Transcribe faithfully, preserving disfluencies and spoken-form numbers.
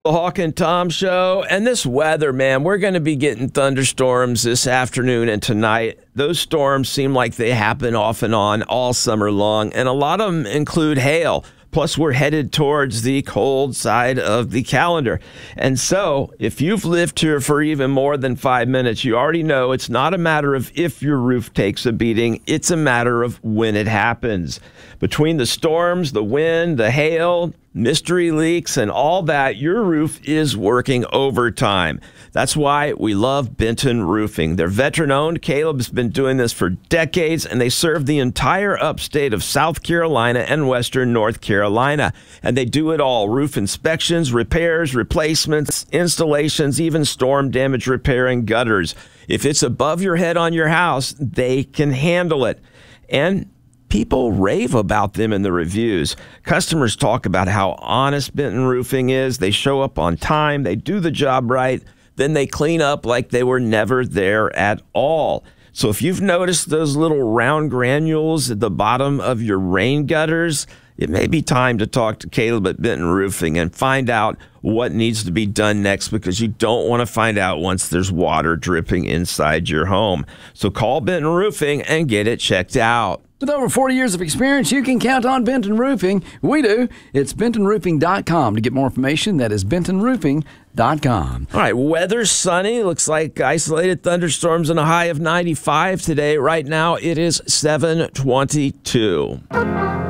The Hawk and Tom Show. And this weather, man, we're going to be getting thunderstorms this afternoon and tonight. Those storms seem like they happen off and on all summer long, and a lot of them include hail. Plus, we're headed towards the cold side of the calendar. And so, if you've lived here for even more than five minutes, you already know it's not a matter of if your roof takes a beating. It's a matter of when it happens. Between the storms, the wind, the hail, mystery leaks, and all that, your roof is working overtime. That's why we love Benton Roofing. They're veteran-owned. Caleb's been doing this for decades, and they serve the entire upstate of South Carolina and western North Carolina. And they do it all: roof inspections, repairs, replacements, installations, even storm damage repair and gutters. If it's above your head on your house, they can handle it. And people rave about them in the reviews. Customers talk about how honest Benton Roofing is. They show up on time. They do the job right. Then they clean up like they were never there at all. So if you've noticed those little round granules at the bottom of your rain gutters, it may be time to talk to Caleb at Benton Roofing and find out what needs to be done next, because you don't want to find out once there's water dripping inside your home. So call Benton Roofing and get it checked out. With over forty years of experience, you can count on Benton Roofing. We do. It's benton roofing dot com. To get more information, that is benton roofing dot com. All right, weather sunny. Looks like isolated thunderstorms and a high of ninety-five today. Right now, it is seven twenty-two.